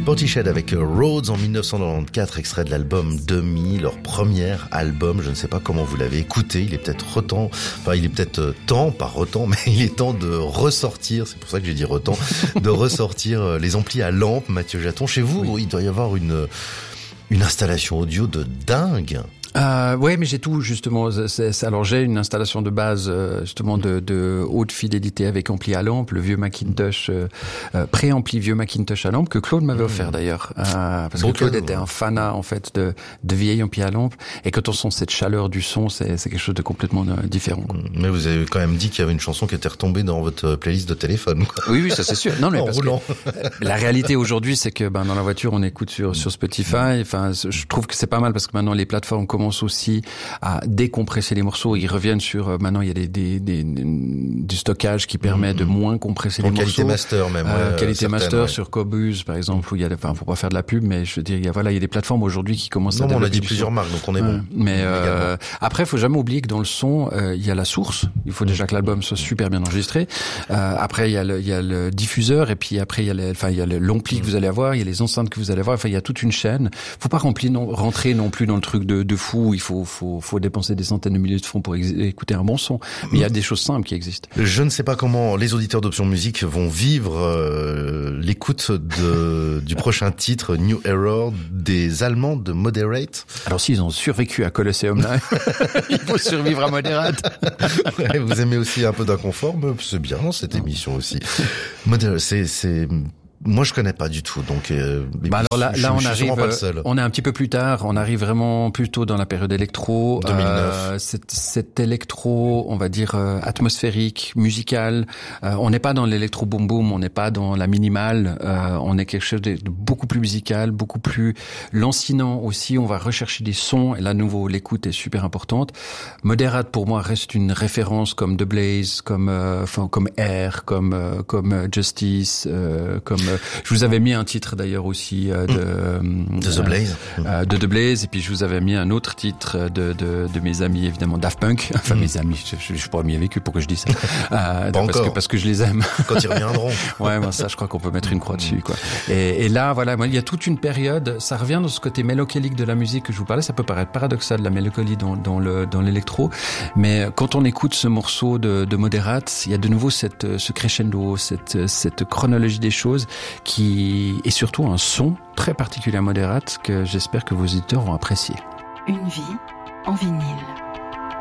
Portishead avec Rhodes en 1994, extrait de l'album Demi, leur premier album. Je ne sais pas comment vous l'avez écouté, il est peut-être temps, pas retemps, mais il est temps de ressortir, c'est pour ça que j'ai dit retemps, de ressortir les amplis à lampe, Mathieu Jaton. Chez vous, oui. Il doit y avoir une installation audio de dingue. Ouais, mais j'ai tout justement. Alors j'ai une installation de base justement de haute fidélité avec ampli à lampe, le vieux Macintosh préampli vieux Macintosh à lampe que Claude m'avait offert d'ailleurs, parce que Claude était un fanat en fait de vieilles amplis à lampe, et quand on sent cette chaleur du son, c'est quelque chose de complètement différent, quoi. Mais vous avez quand même dit qu'il y avait une chanson qui était retombée dans votre playlist de téléphone, quoi. Oui, ça c'est sûr. Non, mais en parce roulant. que la réalité aujourd'hui, c'est que dans la voiture on écoute sur Spotify. Enfin, je trouve que c'est pas mal parce que maintenant les plateformes commencent aussi à décompresser les morceaux. Ils reviennent sur maintenant il y a du stockage qui permet de moins compresser les morceaux. Qualité master même. Qualité master sur Qobuz par exemple, où il y a, enfin, faut pas faire de la pub, mais je veux dire, il y a des plateformes aujourd'hui qui commencent à. Non, on a dit plusieurs marques, donc on est bon. Mais après, faut jamais oublier que dans le son, il y a la source. Il faut déjà que l'album soit super bien enregistré. Après, il y a le diffuseur, et puis après il y a l'ampli que vous allez avoir, il y a les enceintes que vous allez avoir. Enfin, il y a toute une chaîne. Faut pas rentrer non plus dans le truc de fou. Il faut dépenser des centaines de milliers de francs pour écouter un bon son. Mais il y a des choses simples qui existent. Je ne sais pas comment les auditeurs d'Option Musique vont vivre l'écoute du prochain titre, New Error, des Allemands de Moderate. Alors s'ils ont survécu à Colosseum là, il faut survivre à Moderate. Ouais, vous aimez aussi un peu d'inconfort, mais c'est bien dans cette émission aussi. Moderate, c'est moi, je connais pas du tout, donc. Alors là, on arrive. Pas le seul. On est un petit peu plus tard. On arrive vraiment plutôt dans la période électro. 2009. Cet électro, on va dire atmosphérique, musical. On n'est pas dans l'électro boom boom. On n'est pas dans la minimale. On est quelque chose de beaucoup plus musical, beaucoup plus lancinant aussi. On va rechercher des sons. Et là, à nouveau, l'écoute est super importante. Moderate pour moi reste une référence comme The Blaze, comme Air, comme Justice, comme je vous avais mis un titre d'ailleurs aussi de The Blaze, de The Blaze, et puis je vous avais mis un autre titre de mes amis évidemment, Daft Punk. Enfin mes amis, je suis pas ami avec eux, pourquoi je dis ça? Parce que je les aime. Quand ils reviendront. Ouais, moi ça, je crois qu'on peut mettre une croix dessus, quoi. Et là, voilà, il y a toute une période. Ça revient dans ce côté mélancolique de la musique que je vous parlais. Ça peut paraître paradoxal, la mélancolie dans l'électro, mais quand on écoute ce morceau de Moderate, il y a de nouveau ce crescendo, cette chronologie des choses, qui est surtout un son très particulier à Moderate que j'espère que vos auditeurs vont apprécier. Une vie en vinyle.